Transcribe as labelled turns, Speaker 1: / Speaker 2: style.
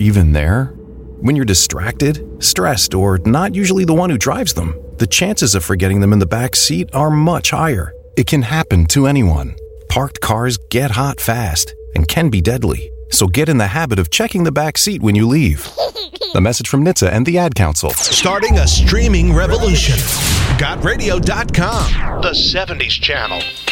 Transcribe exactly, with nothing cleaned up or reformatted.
Speaker 1: even there? When you're distracted, stressed, or not usually the one who drives them, the chances of forgetting them in the back seat are much higher. It can happen to anyone. Parked cars get hot fast and can be deadly. So get in the habit of checking the back seat when you leave. A message from N H T S A and the Ad Council.
Speaker 2: Starting a streaming revolution. got radio dot com, the seventies channel.